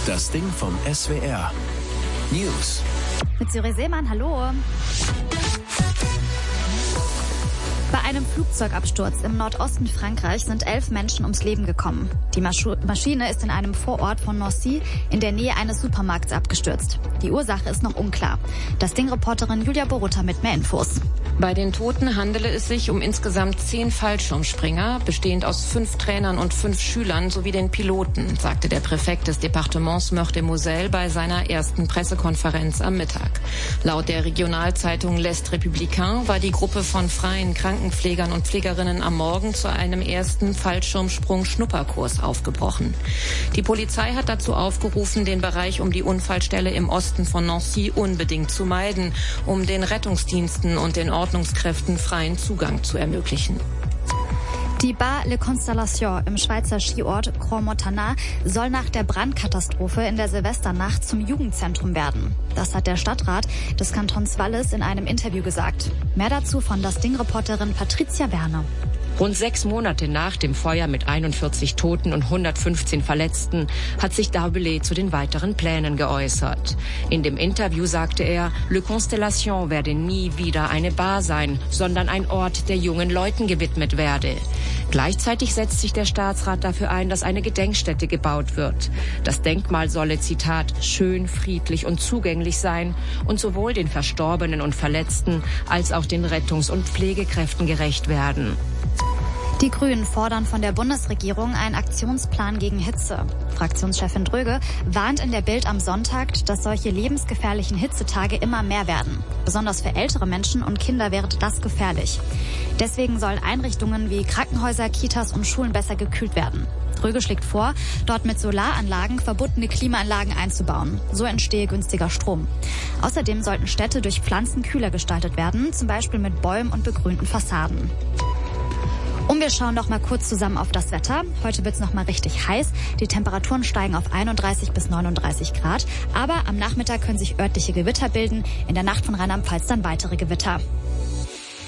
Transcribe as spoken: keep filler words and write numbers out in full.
Das Ding vom S W R. News. Mit Syri Seemann, hallo. Bei einem Flugzeugabsturz im Nordosten Frankreichs sind elf Menschen ums Leben gekommen. Die Masch- Maschine ist in einem Vorort von Nancy in der Nähe eines Supermarkts abgestürzt. Die Ursache ist noch unklar. Das Ding-Reporterin Julia Borutta mit mehr Infos. Bei den Toten handele es sich um insgesamt zehn Fallschirmspringer, bestehend aus fünf Trainern und fünf Schülern sowie den Piloten, sagte der Präfekt des Departements Meurthe-et-Moselle bei seiner ersten Pressekonferenz am Mittag. Laut der Regionalzeitung L'Est Républicain war die Gruppe von freien Krankenpflegern und Pflegerinnen am Morgen zu einem ersten Fallschirmsprung-Schnupperkurs aufgebrochen. Die Polizei hat dazu aufgerufen, den Bereich um die Unfallstelle im Osten von Nancy unbedingt zu meiden, um den Rettungsdiensten und den Ordnungskräften freien Zugang zu ermöglichen. Die Bar Le Constellation im Schweizer Skiort Crans-Montana soll nach der Brandkatastrophe in der Silvesternacht zum Jugendzentrum werden. Das hat der Stadtrat des Kantons Wallis in einem Interview gesagt. Mehr dazu von das Ding-Reporterin Patricia Werner. Rund sechs Monate nach dem Feuer mit einundvierzig Toten und hundertfünfzehn Verletzten hat sich Darbelé zu den weiteren Plänen geäußert. In dem Interview sagte er, Le Constellation werde nie wieder eine Bar sein, sondern ein Ort, der jungen Leuten gewidmet werde. Gleichzeitig setzt sich der Staatsrat dafür ein, dass eine Gedenkstätte gebaut wird. Das Denkmal solle, Zitat, schön, friedlich und zugänglich sein und sowohl den Verstorbenen und Verletzten als auch den Rettungs- und Pflegekräften gerecht werden. Die Grünen fordern von der Bundesregierung einen Aktionsplan gegen Hitze. Fraktionschefin Dröge warnt in der Bild am Sonntag, dass solche lebensgefährlichen Hitzetage immer mehr werden. Besonders für ältere Menschen und Kinder wäre das gefährlich. Deswegen sollen Einrichtungen wie Krankenhäuser, Kitas und Schulen besser gekühlt werden. Dröge schlägt vor, dort mit Solaranlagen verbundene Klimaanlagen einzubauen. So entstehe günstiger Strom. Außerdem sollten Städte durch Pflanzen kühler gestaltet werden, zum Beispiel mit Bäumen und begrünten Fassaden. Und wir schauen noch mal kurz zusammen auf das Wetter. Heute wird es noch mal richtig heiß. Die Temperaturen steigen auf einunddreißig bis neununddreißig Grad. Aber am Nachmittag können sich örtliche Gewitter bilden. In der Nacht von Rheinland-Pfalz dann weitere Gewitter.